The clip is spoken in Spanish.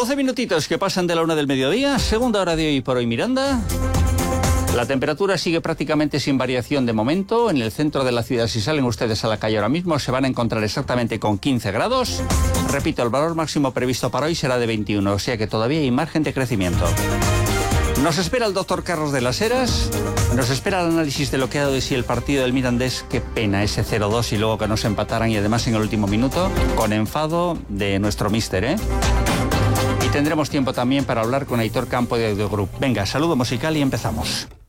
12 minutitos que pasan de la 1 del mediodía, segunda hora de Hoy por Hoy Miranda. La temperatura sigue prácticamente sin variación de momento. En el centro de la ciudad, si salen ustedes a la calle ahora mismo, se van a encontrar exactamente con 15 grados. Repito, el valor máximo previsto para hoy será de 21, o sea que todavía hay margen de crecimiento. Nos espera el doctor Carlos de las Heras, nos espera el análisis de lo que ha dado de sí el partido del Mirandés. Qué pena ese 0-2 y luego que nos empataran y además en el último minuto, con enfado de nuestro míster, ¿eh? Y tendremos tiempo también para hablar con Aitor Campo de Audiogroup. Venga, saludo musical y empezamos.